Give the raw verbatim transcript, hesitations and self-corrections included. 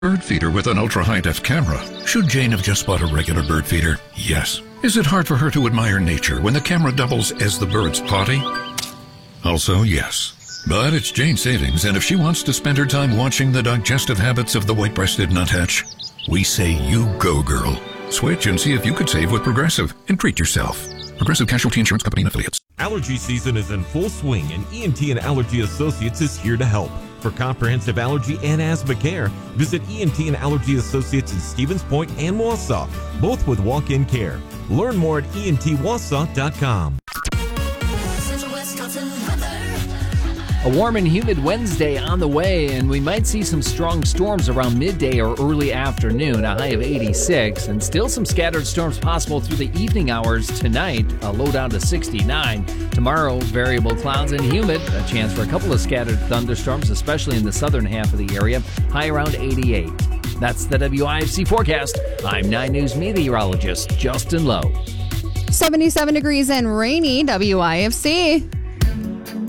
Bird feeder with an ultra-high-def camera. Should Jane have just bought a regular bird feeder? Yes. Is it hard for her to admire nature when the camera doubles as the bird's potty? Also, yes. But it's Jane savings, and if she wants to spend her time watching the digestive habits of the white-breasted nuthatch, we say you go, girl. Switch and see if you could save with Progressive and treat yourself. Progressive Casualty Insurance Company and Affiliates. Allergy season is in full swing, and E N T and Allergy Associates is here to help. For comprehensive allergy and asthma care, visit E N T and Allergy Associates in Stevens Point and Wausau, both with walk-in care. Learn more at E N T wausau dot com. A warm and humid Wednesday on the way, and we might see some strong storms around midday or early afternoon, a high of eighty-six, and still some scattered storms possible through the evening hours tonight, a low down to sixty-nine. Tomorrow, variable clouds and humid, a chance for a couple of scattered thunderstorms, especially in the southern half of the area, high around eighty-eight. That's the W I F C forecast. I'm nine News meteorologist Justin Lowe. seventy-seven degrees and rainy, W I F C.